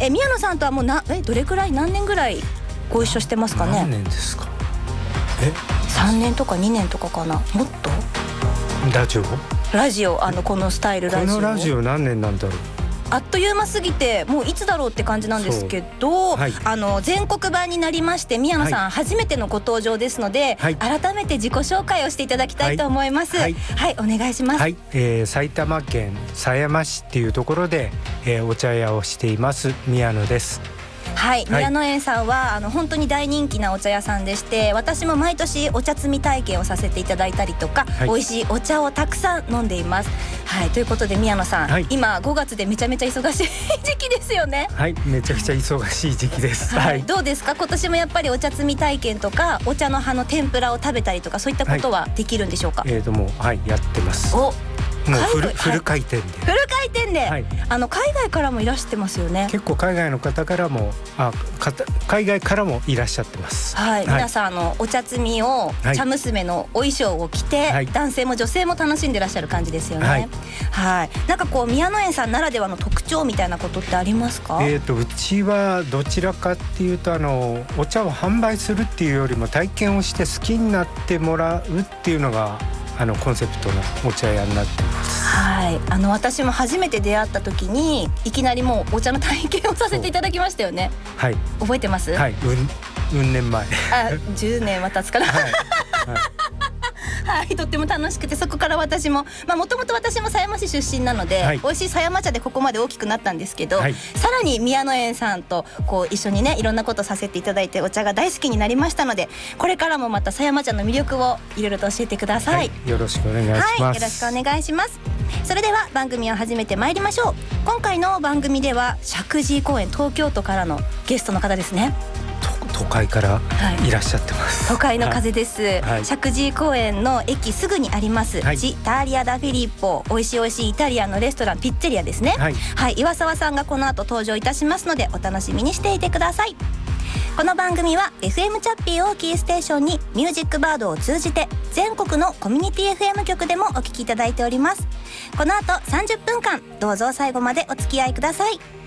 宮野さんとはもうどれくらい何年ぐらいご一緒してますかね。 何年ですか。 3年とか2年とかかな、もっと。 ラジオこのスタイルラジオ、 このラジオ何年なんだろう。 あっという間すぎてもういつだろうって感じなんですけど、はい、全国版になりまして宮野さん、はい、初めてのご登場ですので、はい、改めて自己紹介をしていただきたいと思います。はい、はい、お願いします。 はい、埼玉県狭山市っていうところで、お茶屋をしています宮野です。 はい、宮野園さんは本当に大人気なお茶屋さんでして、私も毎年お茶摘み体験をさせていただいたりとか、はい、美味しいお茶をたくさん飲んでいます。はい、ということで宮野さん、はい、今5月でめちゃめちゃ忙しい時期ですよね。 はい、めちゃくちゃ忙しい時期です。 はい、どうですか、今年もやっぱりお茶摘み体験とかお茶の葉の天ぷらを食べたりとか、そういったことはできるんでしょうか。 もう、はい、やってます。もうフル回転で、 フル回転で、はい、海外からもいらしてますよね。 結構海外の方からも海外からもいらっしゃってます。 はい、皆さんお茶摘みを、茶娘のお衣装を着て、はい、男性も女性も楽しんでらっしゃる感じですよね。はい、はい、なんかこう宮野園さんならではの特徴みたいなことってありますか。 うちはどちらかっていうとお茶を販売するっていうよりも体験をして好きになってもらうっていうのがコンセプトのお茶屋になってます。 はい、私も初めて出会った時にいきなりもうお茶の体験をさせていただきましたよね。はい、覚えてます。 はい、年前 10年は経つかな。はい、はいはい、とっても楽しくて、そこから私ももともと私も狭山市出身なので、はい、美味しい狭山茶でここまで大きくなったんですけど、はい、さらに宮野園さんとこう一緒にねいろんなことさせていただいてお茶が大好きになりましたので、これからもまた狭山茶の魅力をいろいろと教えてください。はい、 よろしくお願いします。 はい、よろしくお願いします。それでは番組を始めてまいりましょう。今回の番組では石神井公園、東京都からのゲストの方ですね。 都会からいらっしゃってます。 都会の風です。はい、石神井公園の駅すぐにあります、はい、ジ・タリア・ダ・フィリッポ、美味しいイタリアンのレストランピッツェリアですね。はい、はい、岩沢さんがこの後登場いたしますのでお楽しみにしていてください。この番組は FM チャッピーをキーステーションにミュージックバードを通じて全国のコミュニティ FM 局でもお聞きいただいております。この後30分間どうぞ最後までお付き合いください。